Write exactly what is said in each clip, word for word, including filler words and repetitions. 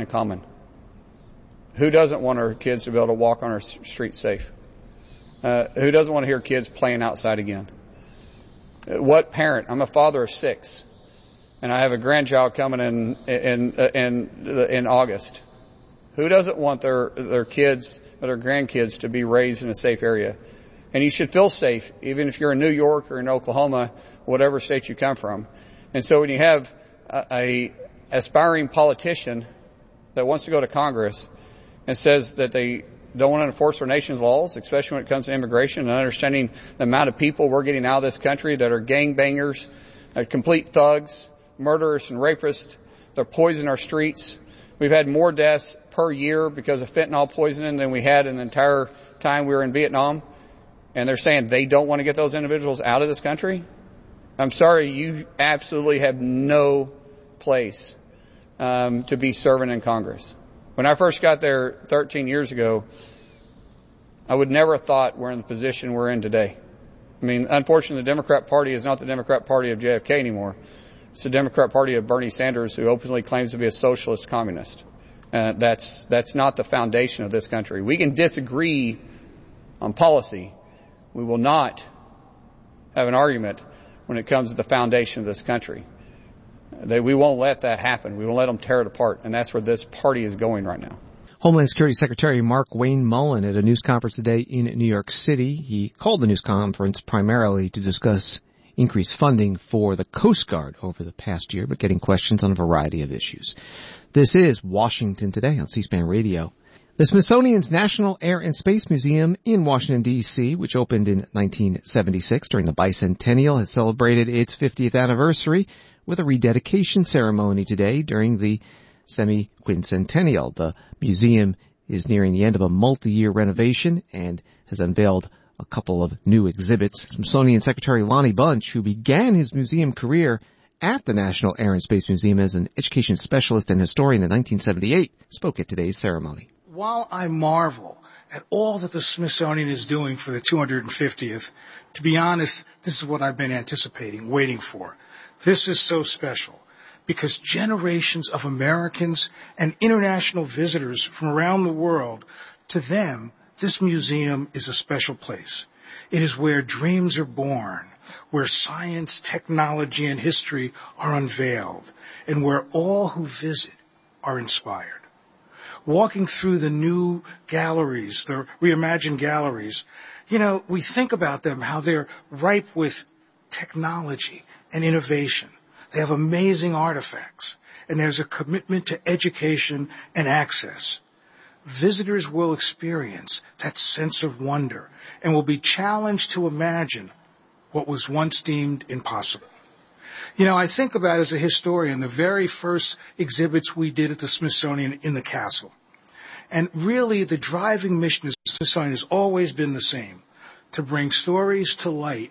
in common. Who doesn't want our kids to be able to walk on our streets safe? Uh, who doesn't want to hear kids playing outside again? What parent? I'm a father of six, and I have a grandchild coming in in in in August. Who doesn't want their their kids or their grandkids to be raised in a safe area? And you should feel safe, even if you're in New York or in Oklahoma, whatever state you come from. And so when you have a, a aspiring politician that wants to go to Congress and says that they don't want to enforce our nation's laws, especially when it comes to immigration and understanding the amount of people we're getting out of this country that are gangbangers, are complete thugs, murderers and rapists. They're poisoning our streets. We've had more deaths per year because of fentanyl poisoning than we had in the entire time we were in Vietnam. And they're saying they don't want to get those individuals out of this country. I'm sorry, you absolutely have no place um, to be serving in Congress. When I first got there thirteen years ago, I would never have thought we're in the position we're in today. I mean, unfortunately, the Democrat Party is not the Democrat Party of J F K anymore. It's the Democrat Party of Bernie Sanders, who openly claims to be a socialist communist. Uh, that's that's not the foundation of this country. We can disagree on policy. We will not have an argument when it comes to the foundation of this country. They, we won't let that happen. We won't let them tear it apart. And that's where this party is going right now. Homeland Security Secretary Mark Wayne Mullen at a news conference today in New York City. He called the news conference primarily to discuss increased funding for the Coast Guard over the past year, but getting questions on a variety of issues. This is Washington Today on C-SPAN Radio. The Smithsonian's National Air and Space Museum in Washington, D C, which opened in nineteen seventy-six during the bicentennial, has celebrated its fiftieth anniversary with a rededication ceremony today during the semi-quincentennial. The museum is nearing the end of a multi-year renovation and has unveiled a couple of new exhibits. Smithsonian Secretary Lonnie Bunch, who began his museum career at the National Air and Space Museum as an education specialist and historian in nineteen seventy-eight, spoke at today's ceremony. While I marvel at all that the Smithsonian is doing for the two hundred fiftieth, to be honest, this is what I've been anticipating, waiting for. This is so special because generations of Americans and international visitors from around the world, to them, this museum is a special place. It is where dreams are born, where science, technology, and history are unveiled, and where all who visit are inspired. Walking through the new galleries, the reimagined galleries, you know, we think about them, how they're ripe with technology and innovation. They have amazing artifacts, and there's a commitment to education and access. Visitors will experience that sense of wonder and will be challenged to imagine what was once deemed impossible. You know, I think about, as a historian, the very first exhibits we did at the Smithsonian in the castle. And really, the driving mission of the Smithsonian has always been the same, to bring stories to light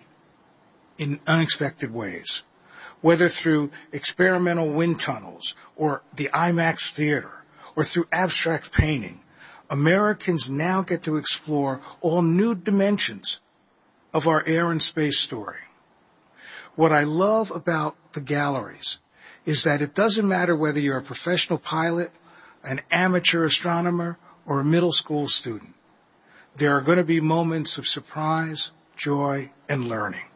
in unexpected ways, whether through experimental wind tunnels or the IMAX theater or through abstract painting. Americans now get to explore all new dimensions of our air and space story. What I love about the galleries is that it doesn't matter whether you're a professional pilot, an amateur astronomer, or a middle school student. There are going to be moments of surprise, joy, and learning.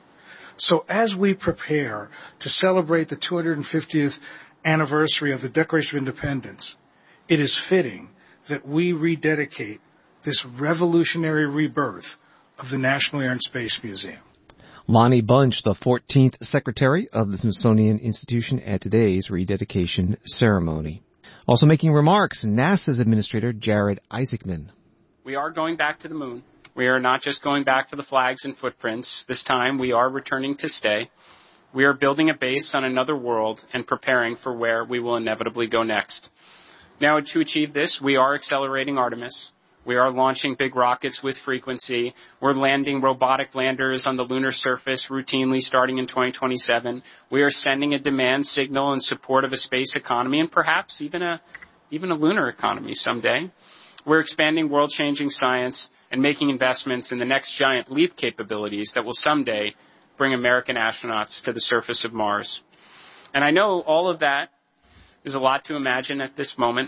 So as we prepare to celebrate the two hundred fiftieth anniversary of the Declaration of Independence, it is fitting that we rededicate this revolutionary rebirth of the National Air and Space Museum. Lonnie Bunch, the fourteenth Secretary of the Smithsonian Institution, at today's rededication ceremony. Also making remarks, NASA's Administrator Jared Isaacman. We are going back to the moon. We are not just going back for the flags and footprints. This time we are returning to stay. We are building a base on another world and preparing for where we will inevitably go next. Now, to achieve this, we are accelerating Artemis. We are launching big rockets with frequency. We're landing robotic landers on the lunar surface routinely starting in twenty twenty-seven. We are sending a demand signal in support of a space economy and perhaps even a, even a lunar economy someday. We're expanding world-changing science and making investments in the next giant leap capabilities that will someday bring American astronauts to the surface of Mars. And I know all of that is a lot to imagine at this moment.